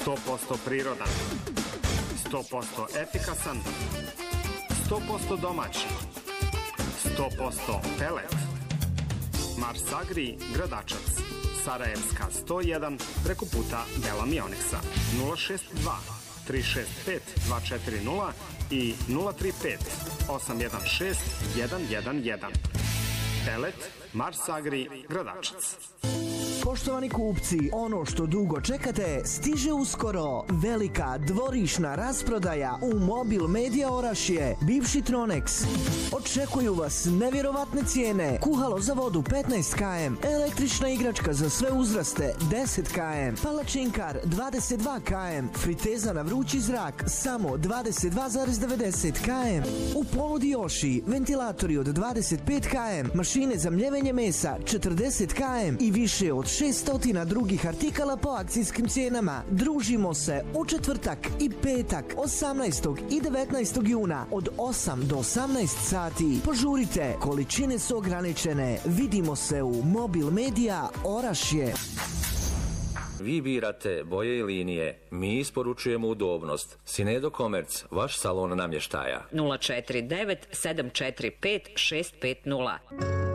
100% prirodan, 100% efikasan, 100% domaći, 100% pelet. Mars Agri, Gradačac, Sarajevska 101, preko puta Bela Mioniksa, 062 365 240 i 035 816 111. Pelet, Mars Agri, Gradačac. Poštovani kupci, ono što dugo čekate stiže uskoro. Velika dvorišna rasprodaja u Mobil Media Orašje, bivši Tronex. Očekuju vas nevjerovatne cijene. Kuhalo za vodu 15 km, električna igračka za sve uzraste 10 km, palačinkar 22 km, friteza na vrući zrak samo 22,90 km. U ponudi Joši, ventilatori od 25 km, mašine za mljevenje mesa 40 km i više od 600 drugih artikala po akcijskim cijenama. Družimo se u četvrtak i petak 18. i 19. juna od 8 do 18 sati. Požurite, količine su ograničene. Vidimo se u Mobil Media Orašje. Vi birate boje i linije, mi isporučujemo udobnost. Sinedo Komerc, vaš salon namještaja. 049 745 650.